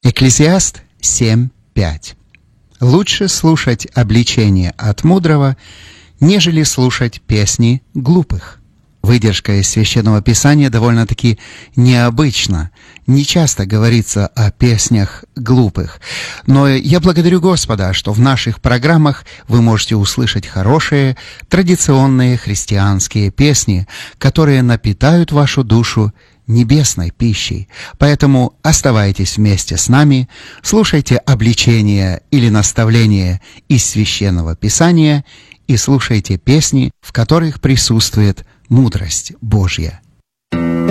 Экклесиаст 7:5. Лучше слушать обличение от мудрого, нежели слушать песни глупых. Выдержка из Священного Писания довольно-таки необычна. Не часто говорится о песнях глупых. Но я благодарю Господа, что в наших программах вы можете услышать хорошие, традиционные христианские песни, которые напитают вашу душу небесной пищей. Поэтому оставайтесь вместе с нами, слушайте обличения или наставления из Священного Писания и слушайте песни, в которых присутствует мудрость Божья.